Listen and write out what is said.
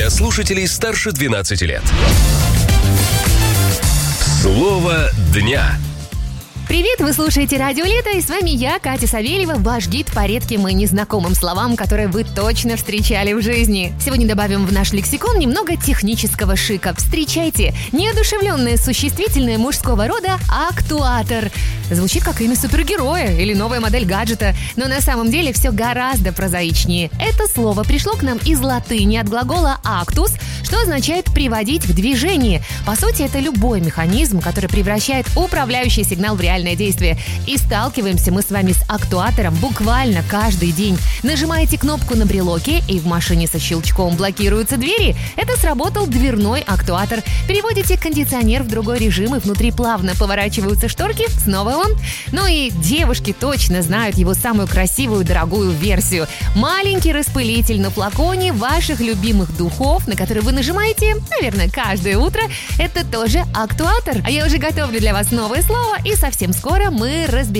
для слушателей старше 12 лет. Слово дня. Привет, вы слушаете Радио Лето, и с вами я, Катя Савельева, ваш гид по редким и незнакомым словам, которые вы точно встречали в жизни. Сегодня добавим в наш лексикон немного технического шика. Встречайте, неодушевленное существительное мужского рода «актуатор». Звучит как имя супергероя или новая модель гаджета, но на самом деле все гораздо прозаичнее. Это слово пришло к нам из латыни от глагола «actus», что означает «приводить в движение». По сути, это любой механизм, который превращает управляющий сигнал в реальное действие. И сталкиваемся мы с вами с актуатором буквально каждый день. Нажимаете кнопку на брелоке, и в машине со щелчком блокируются двери. Это сработал дверной актуатор. Переводите кондиционер в другой режим, и внутри плавно поворачиваются шторки. Снова он. Ну и девушки точно знают его самую красивую, дорогую версию. Маленький распылитель на флаконе ваших любимых духов, на который вы нажимаете, наверное, каждое утро. Это тоже актуатор. А я уже готовлю для вас новое слово, и совсем скоро мы разберемся